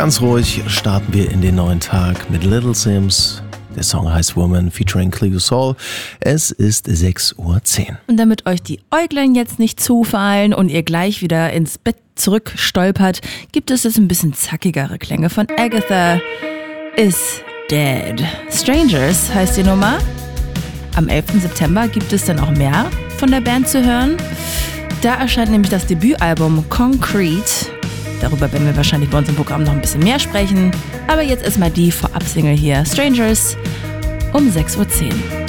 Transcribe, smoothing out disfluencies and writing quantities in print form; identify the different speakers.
Speaker 1: Ganz ruhig starten wir in den neuen Tag mit Little Sims. Der Song heißt Woman featuring Cleo Sol. Es ist 6:10 Uhr.
Speaker 2: Und damit euch die Äuglein jetzt nicht zufallen und ihr gleich wieder ins Bett zurückstolpert, gibt es jetzt ein bisschen zackigere Klänge von Agatha is Dead. Strangers heißt die Nummer. Am 11. September gibt es dann auch mehr von der Band zu hören. Da erscheint nämlich das Debütalbum Concrete. Darüber werden wir wahrscheinlich bei uns im Programm noch ein bisschen mehr sprechen. Aber jetzt erstmal die Vorab-Single hier, Strangers, um 6:10 Uhr.